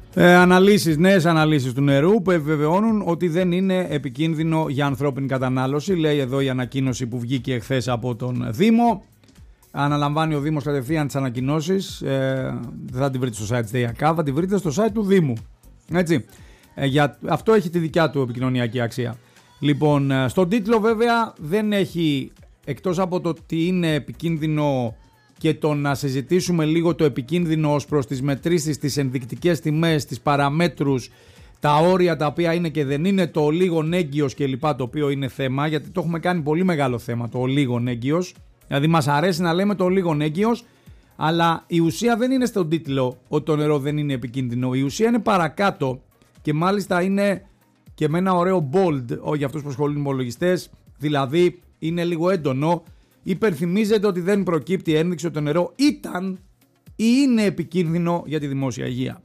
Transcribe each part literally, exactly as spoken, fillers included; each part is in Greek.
Ε, αναλύσεις, νέες αναλύσεις του νερού που επιβεβαιώνουν ότι δεν είναι επικίνδυνο για ανθρώπινη κατανάλωση. Λέει εδώ η ανακοίνωση που βγήκε εχθές από τον Δήμο. Αναλαμβάνει ο Δήμος κατευθείαν τις ανακοινώσεις. Ε, δεν θα την βρείτε στο site της ΔΕΙΑΚΑ, θα την βρείτε στο site του Δήμου. Έτσι. Ε, για, αυτό έχει τη δικιά του επικοινωνιακή αξία. Λοιπόν, στον τίτλο βέβαια δεν έχει, εκτός από το ότι είναι επικίνδυνο και το να συζητήσουμε λίγο το επικίνδυνο ως προς τις μετρήσεις, τις ενδεικτικές τιμές, τις παραμέτρους, τα όρια τα οποία είναι και δεν είναι, το ολίγων έγκυος και λοιπά, το οποίο είναι θέμα, γιατί το έχουμε κάνει πολύ μεγάλο θέμα το ολίγων έγκυος. Δηλαδή μας αρέσει να λέμε το ολίγων έγκυος, αλλά η ουσία δεν είναι στον τίτλο ότι το νερό δεν είναι επικίνδυνο. Η ουσία είναι παρακάτω και μάλιστα είναι και με ένα ωραίο bold για αυτούς που ασχολούν με υπολογιστές, δηλαδή είναι λίγο έντονο. Υπενθυμίζεται ότι δεν προκύπτει ένδειξη ότι το νερό ήταν ή είναι επικίνδυνο για τη δημόσια υγεία.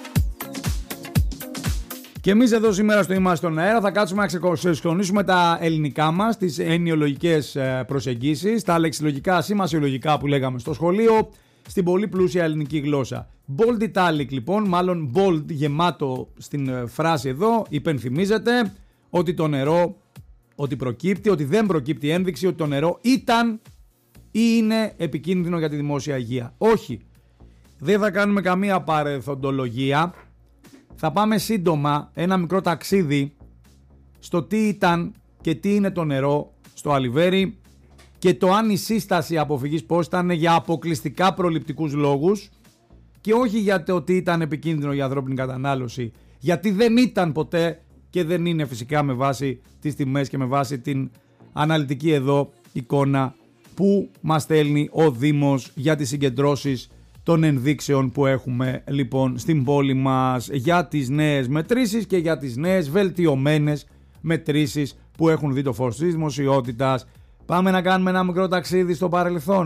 Και εμείς εδώ σήμερα στο Είμαστε στον Αέρα θα κάτσουμε να ξεκονίσουμε τα ελληνικά μας, τις εννοιολογικές προσεγγίσεις, τα λεξιλογικά, σημασιολογικά που λέγαμε στο σχολείο, στην πολύ πλούσια ελληνική γλώσσα. Bold italic λοιπόν, μάλλον bold γεμάτο στην φράση εδώ, υπενθυμίζεται ότι το νερό, ότι προκύπτει, ότι δεν προκύπτει ένδειξη ότι το νερό ήταν ή είναι επικίνδυνο για τη δημόσια υγεία. Όχι, δεν θα κάνουμε καμία παρελθοντολογία. Θα πάμε σύντομα ένα μικρό ταξίδι στο τι ήταν και τι είναι το νερό στο Αλιβέρι και το αν η σύσταση αποφυγής πώς ήταν για αποκλειστικά προληπτικούς λόγους και όχι για το ότι ήταν επικίνδυνο για ανθρώπινη κατανάλωση, γιατί δεν ήταν ποτέ και δεν είναι φυσικά με βάση τις τιμές και με βάση την αναλυτική εδώ εικόνα που μας στέλνει ο Δήμος για τις συγκεντρώσεις των ενδείξεων που έχουμε λοιπόν στην πόλη μας για τις νέες μετρήσεις και για τις νέες βελτιωμένες μετρήσεις που έχουν δει το φως της δημοσιότητας. Πάμε να κάνουμε ένα μικρό ταξίδι στο παρελθόν.